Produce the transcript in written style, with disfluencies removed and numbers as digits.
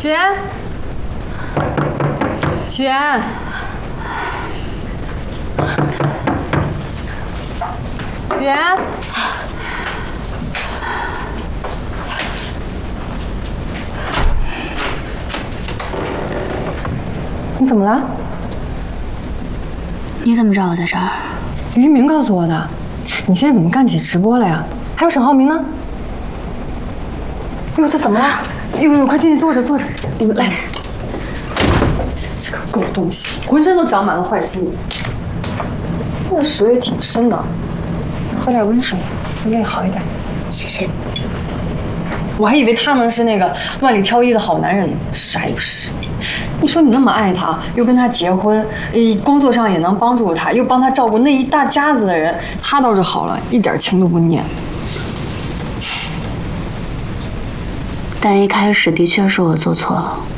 雪妍，雪妍，雪妍，你怎么了？ 你怎么知道我在这儿？ 于一鸣告诉我的。你现在怎么干起直播了呀？还有沈浩明呢？哎呦，这怎么了？呦，快进去坐着坐着。你们来，这个狗东西，浑身都长满了坏心。那水也挺深的，喝点温水，会胃好一点。 谢谢。 我还以为他能是那个万里挑一的好男人呢，啥也不是。你说你那么爱他，又跟他结婚，工作上也能帮助他，又帮他照顾那一大家子的人，他倒是好了，一点情都不念。 但一开始的确是我做错了。